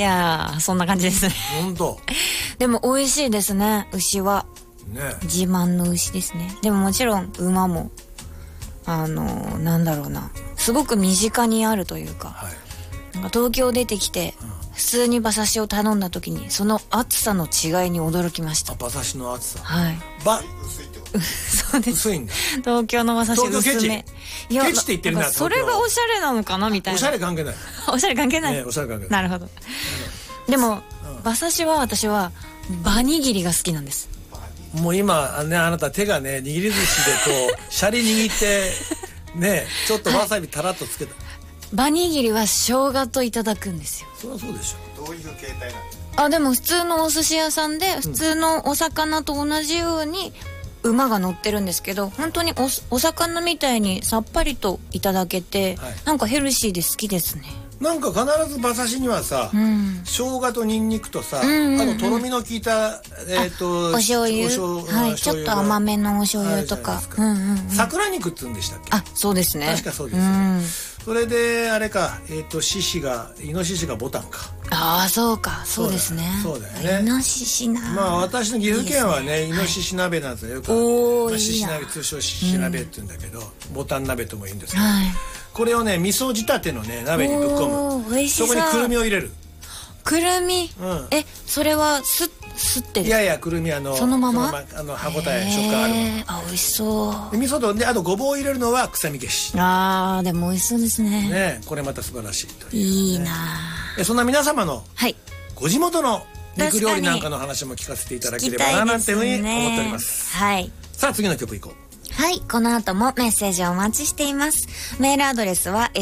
やー、そんな感じですね。 本当。 でも美味しいですね、牛は。 ね。 自慢の牛ですね。でももちろん馬もなんだろうな、すごく身近にあるというか、 はい。 なんか東京出てきて、普通に馬刺しを頼んだ時にその厚さの違いに驚きました。 馬刺しの厚さ。 はい。そうです。 薄いんだ。 東京の馬刺し薄め。いや、 ケチって言ってるな。 それがおしゃれなのかなみたいな。 おしゃれ関係ない。 おしゃれ関係ない。 ね、おしゃれ関係ない。 なるほど。でも、馬刺しは私は馬握りが好きなんです。 もう今ね、あなた手がね、握り寿司でこうシャリ握ってね、ちょっとわさびたらっとつけた。 馬握りは生姜といただくんですよ。 そりゃそうでしょ。 どういう形態なの？ あ、でも普通のお寿司屋さんで普通のお魚と同じように馬が乗ってるんですけど、本当にお魚みたいにさっぱりといただけて、 はい、 なんかヘルシーで好きですね。 なんか必ず馬刺しにはさ、生姜とニンニクとさ、あととろみの効いたお醤油、はい、ちょっと甘めのお醤油とか、 桜肉っつうんでしたっけ？ あ、そうですね。 確かそうですよね。それであれか、イノシシがボタンか。 ああ、そうか、そうですね。 そうだよね。 イノシシな。 まあ私の岐阜県はね、イノシシ鍋なんてよく獅子鍋、通称獅子鍋って言うんだけど、ボタン鍋とも言うんですけど、これをね、味噌仕立てのね、鍋にぶっ込む。 美味しそう。 そこにくるみを入れる。 くるみ？それはすっていやいや、くるみそのまま歯ごたえ、食感あるもの。 あ、美味しそう。 味噌とで、あとごぼうを入れるのは臭み消し。 あー、でも美味しそうですね。 ね、これまた素晴らしいという、ね。 いいな。 そんな皆様のご地元の肉料理なんかの話も聞かせていただければな、なんていうふうに思っております。 はい。 さあ次の曲いこう。 はい、この後もメッセージをお待ちしています。メールアドレスは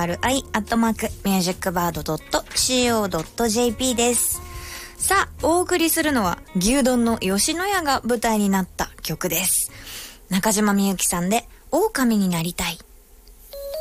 fri@musicbird.co.jp です。さあ、お送りするのは牛丼の吉野家が舞台になった曲です。中島みゆきさんで狼になりたい。